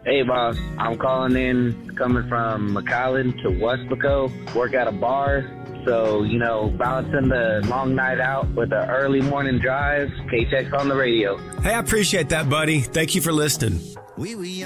Hey, boss. I'm calling in, coming from McAllen to Westlaco, work at a bar. So, balancing the long night out with an early morning drive. K-Tech's on the radio. Hey, I appreciate that, buddy. Thank you for listening.